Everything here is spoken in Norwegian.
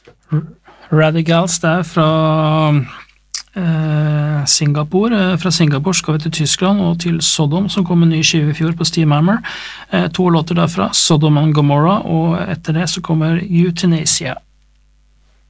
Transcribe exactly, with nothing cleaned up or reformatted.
Radicals, det er fra eh, Singapore. Fra Singapore skal vi til Tyskland og til Sodom, som kom en ny skive i fjor på Steam Hammer. Eh, to låter derfra, Sodom and Gomorrah, og etter det så kommer Euthanasia.